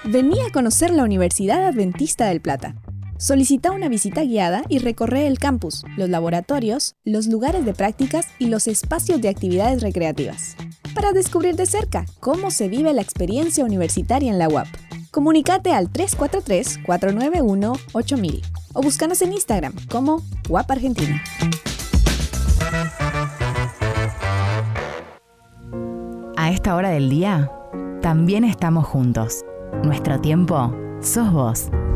Vení a conocer la Universidad Adventista del Plata. Solicita una visita guiada y recorre el campus, los laboratorios, los lugares de prácticas y los espacios de actividades recreativas, para descubrir de cerca cómo se vive la experiencia universitaria en la UAP. Comunícate al 343-491-8000 o búscanos en Instagram como UAP Argentina. A esta hora del día, también estamos juntos. Nuestro tiempo sos vos.